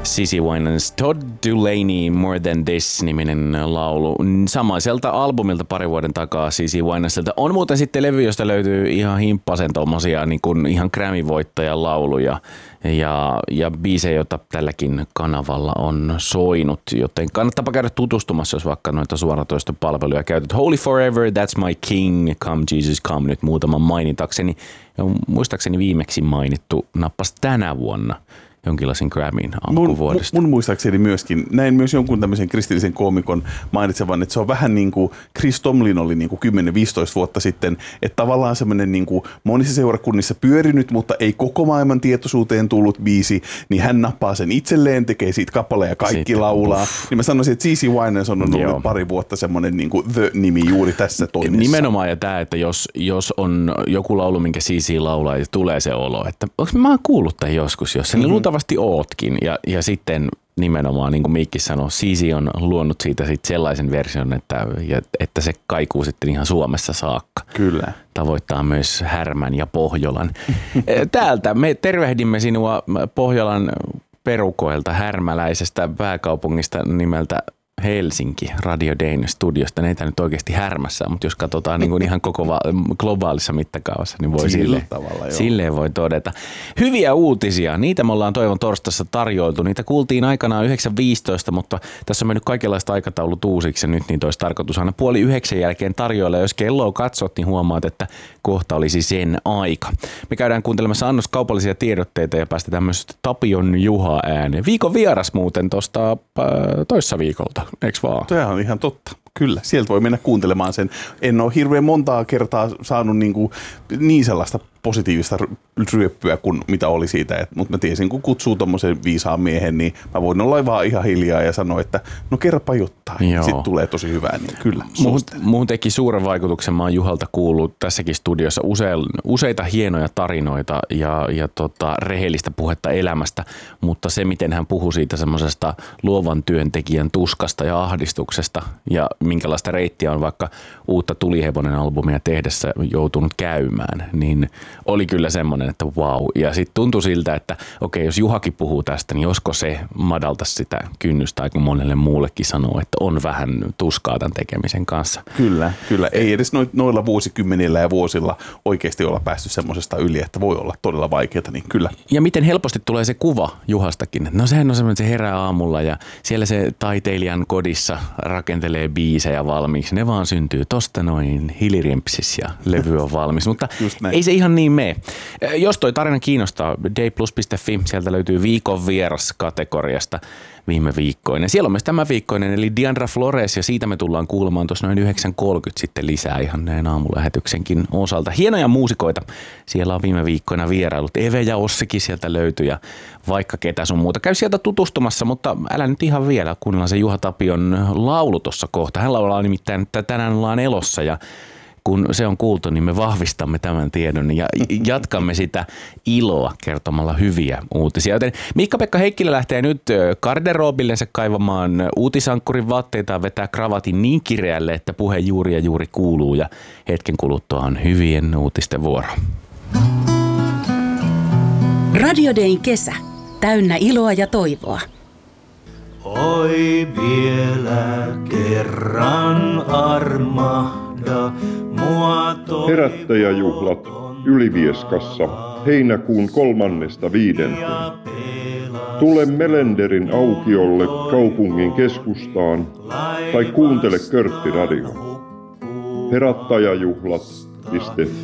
CeCe Winans Todd Dulaney More Than This-niminen laulu. Samaiselta albumilta pari vuoden takaa CeCe Winansilta. On muuten sitten levy, josta löytyy ihan himppasen tommosia niin kuin ihan Grammy-voittajan lauluja ja biisejä, joita tälläkin kanavalla on soinut, joten kannattaapa käydä tutustumassa, jos vaikka noita suoratoistopalveluja käytät. Holy Forever, That's My King, Come Jesus Come, nyt muutaman mainitakseni. Ja muistaakseni viimeksi mainittu nappas tänä vuonna jonkinlaisen Grammyn alkuvuodesta. Mun muistaakseni myöskin, näin myös jonkun tämmöisen kristillisen koomikon mainitsevan, että se on vähän niin kuin Chris Tomlin oli niin kuin 10-15 vuotta sitten, että tavallaan semmoinen niin kuin monissa seurakunnissa pyörinyt, mutta ei koko maailman tietoisuuteen tullut biisi, niin hän nappaa sen itselleen, tekee siitä kappaleen ja kaikki sitten laulaa. Niin mä sanoisin, että CeCe Winans on ollut pari vuotta semmoinen niin kuin The-nimi juuri tässä toimessa. Nimenomaan ja tämä, että jos on joku laulu, minkä CeCe laulaa ja tulee se olo, että mä oon kuullut tämän joskus, jos niin luultavasti ootkin. Ja sitten nimenomaan, niin kuin Miikki sanoi, CeCe on luonut siitä sellaisen version, että se kaikuu sitten ihan Suomessa saakka. Kyllä. Tavoittaa myös Härmän ja Pohjolan. Täältä me tervehdimme sinua Pohjolan perukoilta, härmäläisestä pääkaupungista nimeltä Helsinki Radio Dayn studiosta. Neitä nyt oikeasti Härmässä, mutta jos katsotaan niin kuin ihan koko globaalissa mittakaavassa, niin voi silleen voi todeta. Hyviä uutisia, niitä me ollaan Toivon torstaissa tarjoiltu. Niitä kuultiin aikanaan 9.15, mutta tässä on mennyt kaikenlaista aikataulut uusiksi ja nyt niitä olisi tarkoitus aina 8:30 jälkeen tarjoilla. Jos kelloa katsot, niin huomaat, että kohta olisi sen aika. Me käydään kuuntelemassa annos kaupallisia tiedotteita ja päästetään myös Tapion Juha ääneen. Viikon vieras muuten tuosta toissa viikolta. Eiks vaan? Tämä on ihan totta. Kyllä, sieltä voi mennä kuuntelemaan sen. En ole hirveän montaa kertaa saanut niin sellaista positiivista ryöppyä kuin mitä oli siitä, mutta mä tiesin, kun kutsuu tommosen viisaan miehen, niin mä voin olla vaan ihan hiljaa ja sanoa, että no kerropa jotain. Sitten tulee tosi hyvää, niin kyllä. Muun teki suuren vaikutuksen, mä oon Juhalta kuullut tässäkin studiossa useita hienoja tarinoita ja rehellistä puhetta elämästä, mutta se, miten hän puhui siitä semmoisesta luovan työntekijän tuskasta ja ahdistuksesta ja minkälaista reittiä on vaikka uutta Tulihevonen-albumia tehdessä joutunut käymään, niin oli kyllä semmoinen, että vau. Ja sitten tuntui siltä, että okei, jos Juhakin puhuu tästä, niin josko se madalta sitä kynnystä aika monelle muullekin sanoo, että on vähän tuskaa tämän tekemisen kanssa. Kyllä. Ei edes noilla vuosikymmenillä ja vuosilla oikeasti olla päästy semmoisesta yli, että voi olla todella vaikeaa, niin kyllä. Ja miten helposti tulee se kuva Juhastakin. No sehän on semmoinen, että se herää aamulla ja siellä se taiteilijan kodissa rakentelee biisejä valmiiksi. Ne vaan syntyy tosta noin hiliriempsis ja levy on valmis, mutta ei se ihan niin mene. Jos toi tarina kiinnostaa, dayplus.fi, sieltä löytyy viikon vieras kategoriasta viime viikkoinen. Siellä on myös tämä viikkoinen, eli Diandra Flores, ja siitä me tullaan kuulemaan tuossa noin 9.30 sitten lisää ihan näin aamulähetyksenkin osalta. Hienoja muusikoita. Siellä on viime viikkoina vierailut. Eve ja Ossikin sieltä löytyy ja vaikka ketä sun muuta. Käy sieltä tutustumassa, mutta älä nyt ihan vielä. Kuunnellaan se Juha Tapion laulu tuossa kohta. Hän laulaa nimittäin, että tänään ollaan elossa ja kun se on kuultu, niin me vahvistamme tämän tiedon ja jatkamme sitä iloa kertomalla hyviä uutisia. Joten Miikka-Pekka Heikkilä lähtee nyt garderobillensa kaivamaan uutisankkurin vaatteita, vetää kravatin niin kireälle, että puhe juuri ja juuri kuuluu ja hetken kuluttua on hyvien uutisten vuoro. Radio Dayn kesä. Täynnä iloa ja toivoa. Oi vielä kerran armahda mua Herättäjäjuhlat Ylivieskassa heinäkuun 3.5. Tule Melenderin aukiolle kaupungin keskustaan tai kuuntele Körtti Radio. Herättäjäjuhlat.fi